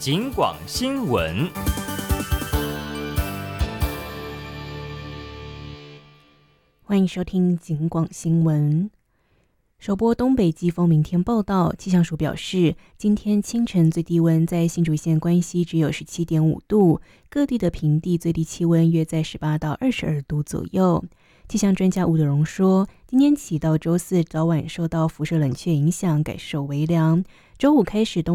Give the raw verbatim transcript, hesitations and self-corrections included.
警广新闻。 欢迎收听警广新闻。首播东北季风明天报道，气象署表示，今天清晨最低温在新竹县关西只有 十七点五度，各地的平地最低气温约在十八到二十二度左右。气象专家吴德荣说，今天起到周四早晚受到辐射冷却影响，感受微凉。周五开始东